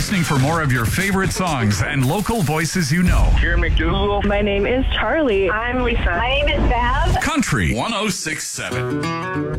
listening for more of your favorite songs and local voices you know. Kieran McDougal. My name is Charlie. I'm Lisa. My name is Bev. Country 106.7.